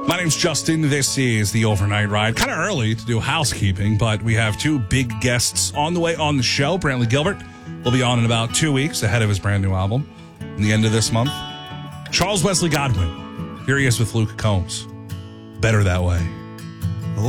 My name's Justin. This is the Overnight Ride. Kind of early to do housekeeping, but we have two big guests on the way on the show. Brantley Gilbert will be on in about 2 weeks ahead of his brand new album in the end of this month. Charles Wesley Godwin. Here he is with Luke Combs. Better That Way.